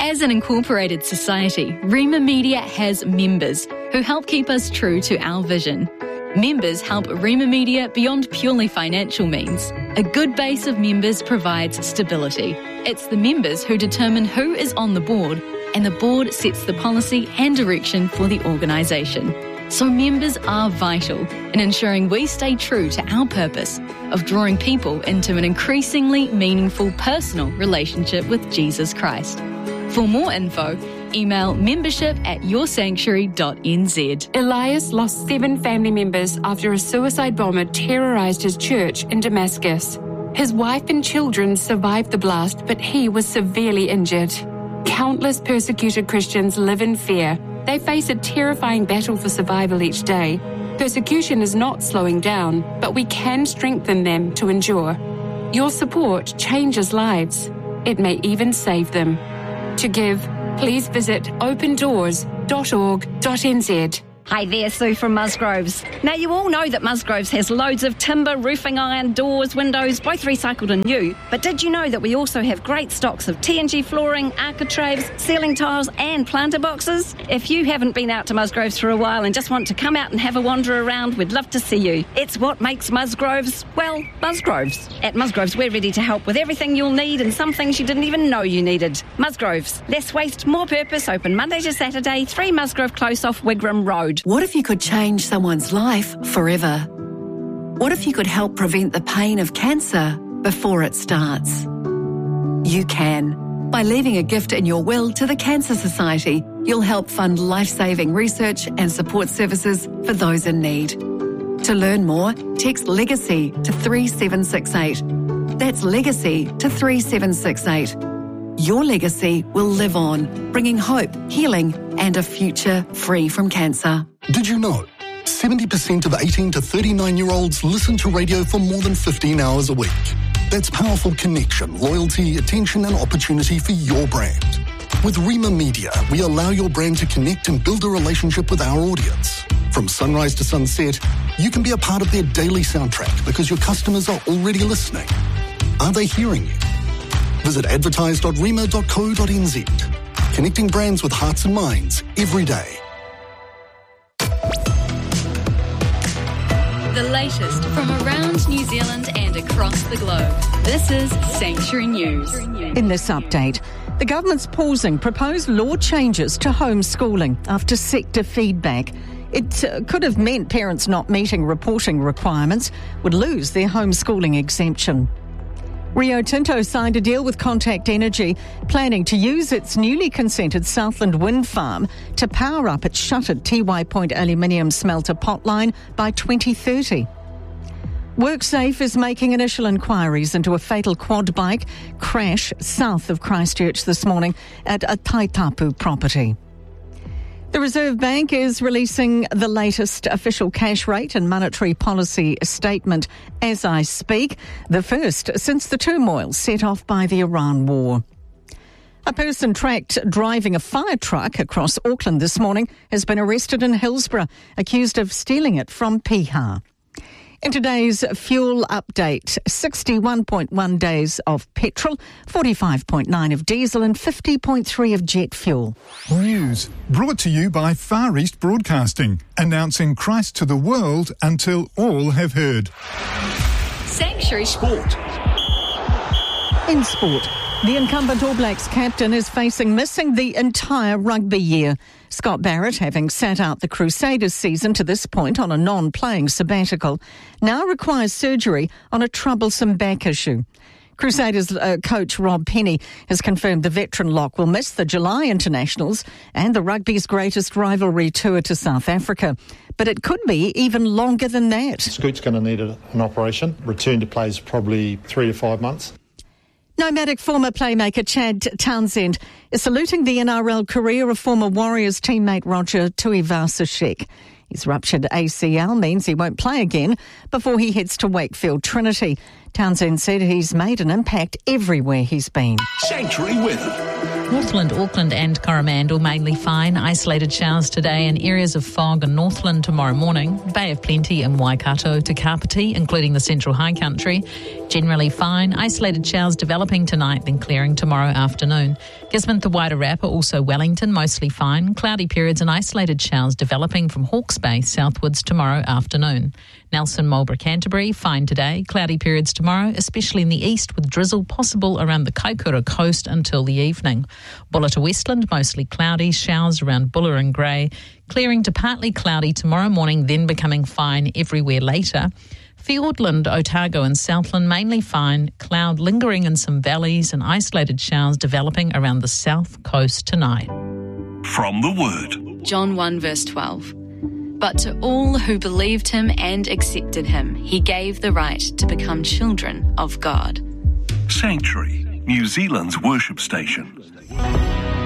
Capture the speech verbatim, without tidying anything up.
As an incorporated society, Rima Media has members who help keep us true to our vision. Members help Rima Media beyond purely financial means. A good base of members provides stability. It's the members who determine who is on the board, and the board sets the policy and direction for the organisation. So members are vital in ensuring we stay true to our purpose of drawing people into an increasingly meaningful personal relationship with Jesus Christ. For more info, email membership at your sanctuary dot n z. Elias lost seven family members after a suicide bomber terrorised his church in Damascus. His wife and children survived the blast, but he was severely injured. Countless persecuted Christians live in fear. They face a terrifying battle for survival each day. Persecution is not slowing down, but we can strengthen them to endure. Your support changes lives. It may even save them. To give, please visit open doors dot org dot n z. Hi there, Sue from Musgroves. Now, you all know that Musgroves has loads of timber, roofing iron, doors, windows, both recycled and new. But did you know that we also have great stocks of T N G flooring, architraves, ceiling tiles and planter boxes? If you haven't been out to Musgroves for a while and just want to come out and have a wander around, we'd love to see you. It's what makes Musgroves, well, Musgroves. At Musgroves, we're ready to help with everything you'll need and some things you didn't even know you needed. Musgroves, less waste, more purpose, open Monday to Saturday, three Musgrove Close off Wigram Road. What if you could change someone's life forever? What if you could help prevent the pain of cancer before it starts? You can. By leaving a gift in your will to the Cancer Society, you'll help fund life-saving research and support services for those in need. To learn more, text LEGACY to three seven six eight. That's LEGACY to three seven six eight. Your legacy will live on, bringing hope, healing, and a future free from cancer. Did you know seventy percent of eighteen to thirty-nine-year-olds listen to radio for more than fifteen hours a week? That's powerful connection, loyalty, attention, and opportunity for your brand. With Rima Media, we allow your brand to connect and build a relationship with our audience. From sunrise to sunset, you can be a part of their daily soundtrack because your customers are already listening. Are they hearing you? Visit advertise dot rima dot co dot n z. Connecting brands with hearts and minds every day. The latest from around New Zealand and across the globe. This is Sanctuary News. In this update, the government's pausing proposed law changes to homeschooling after sector feedback. It uh, could have meant parents not meeting reporting requirements would lose their homeschooling exemption. Rio Tinto signed a deal with Contact Energy, planning to use its newly consented Southland wind farm to power up its shuttered T Y Point aluminium smelter potline by twenty thirty. WorkSafe is making initial inquiries into a fatal quad bike crash south of Christchurch this morning at a Taitapu property. The Reserve Bank is releasing the latest official cash rate and monetary policy statement as I speak, the first since the turmoil set off by the Iran war. A person tracked driving a fire truck across Auckland this morning has been arrested in Hillsborough, accused of stealing it from Piha. In today's fuel update, sixty-one point one days of petrol, forty-five point nine of diesel and fifty point three of jet fuel. News brought to you by Far East Broadcasting, announcing Christ to the world until all have heard. Sanctuary Sport. In sport, the incumbent All Blacks captain is facing missing the entire rugby year. Scott Barrett, having sat out the Crusaders season to this point on a non-playing sabbatical, now requires surgery on a troublesome back issue. Crusaders uh, coach Rob Penny has confirmed the veteran lock will miss the July internationals and the rugby's greatest rivalry tour to South Africa. But it could be even longer than that. Scoot's going to need a, an operation. Return to play is probably three to five months. Nomadic former playmaker Chad Townsend is saluting the N R L career of former Warriors teammate Roger Tuivasa-Sheck. His ruptured A C L means he won't play again before he heads to Wakefield Trinity. Townsend said he's made an impact everywhere he's been. Sanctuary weather. Northland, Auckland and Coromandel mainly fine. Isolated showers today and areas of fog in Northland tomorrow morning. Bay of Plenty in Waikato to Kapiti, including the Central High Country. Generally fine. Isolated showers developing tonight, then clearing tomorrow afternoon. Gisborne to Wairarapa, also Wellington, mostly fine. Cloudy periods and isolated showers developing from Hawke's Bay southwards tomorrow afternoon. Nelson, Marlborough, Canterbury, fine today. Cloudy periods tomorrow, especially in the east, with drizzle possible around the Kaikoura coast until the evening. Bulla to Westland, mostly cloudy. Showers around Bulla and Grey. Clearing to partly cloudy tomorrow morning, then becoming fine everywhere later. Fiordland, Otago and Southland, mainly fine. Cloud lingering in some valleys and isolated showers developing around the south coast tonight. From the Word. John one verse twelve. But to all who believed him and accepted him, he gave the right to become children of God. Sanctuary, New Zealand's worship station.